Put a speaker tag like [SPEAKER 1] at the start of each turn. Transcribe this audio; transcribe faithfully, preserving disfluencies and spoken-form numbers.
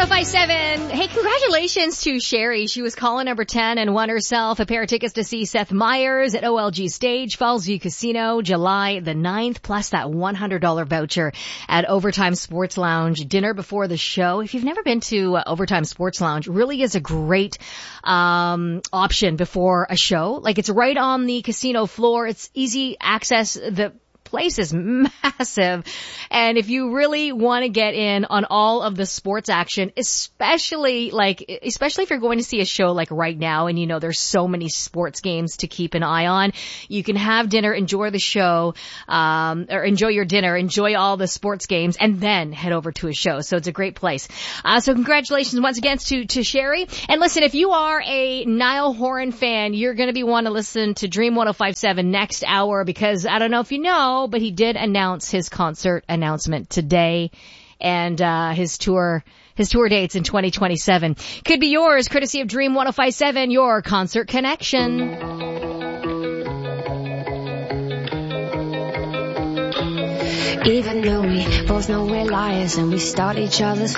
[SPEAKER 1] oh five seven. Hey, congratulations to Sherry. She was caller number ten and won herself a pair of tickets to see Seth Meyers at O L G Stage, Fallsview Casino, July the ninth, plus that one hundred dollars voucher at Overtime Sports Lounge, dinner before the show. If you've never been to uh, Overtime Sports Lounge, really is a great um option before a show. Like, it's right on the casino floor. It's easy access. The place is massive. And if you really want to get in on all of the sports action, especially like, especially if you're going to see a show like right now and you know there's so many sports games to keep an eye on, you can have dinner, enjoy the show, um, or enjoy your dinner, enjoy all the sports games, and then head over to a show. So it's a great place. Uh, so congratulations once again to, to Sherry. And listen, if you are a Niall Horan fan, you're going to be wanting to listen to Dream one oh five seven next hour, because I don't know if you know, but he did announce his concert announcement today, and uh his tour his tour dates in twenty twenty-seven could be yours, courtesy of Dream one oh five seven, your concert connection.
[SPEAKER 2] Even though we both know we're liars and we start each other's